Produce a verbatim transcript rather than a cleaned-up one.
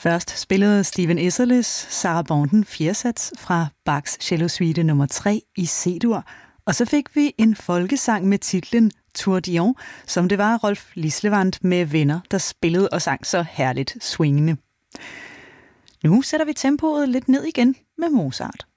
Først spillede Stephen Isserlis Sarah Bonden Fiersats fra Bachs Cello Suite nummer tre i C-dur, og så fik vi en folkesang med titlen Tourbillon, som det var Rolf Lislevand med venner, der spillede og sang så herligt swingende. Nu sætter vi tempoet lidt ned igen med Mozart.